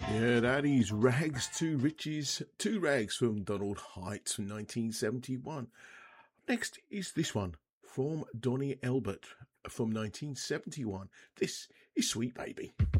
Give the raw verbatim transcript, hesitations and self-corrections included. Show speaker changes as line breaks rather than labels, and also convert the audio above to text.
Yeah, that is Rags to Riches, Two Rags from Donald Heights from nineteen seventy-one. Next is this one from Donny Elbert from nineteen seventy-one. This is Sweet Baby.